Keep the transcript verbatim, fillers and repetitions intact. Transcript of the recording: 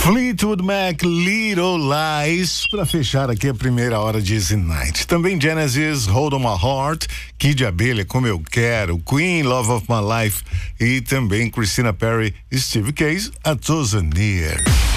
Fleetwood Mac, Little Lies, para fechar aqui a primeira hora de Easy Night. Também Genesis, Hold on My Heart, Kid Abelha, Como Eu Quero, Queen, Love of My Life e também Christina Perri, Steve Case, A Thousand Years.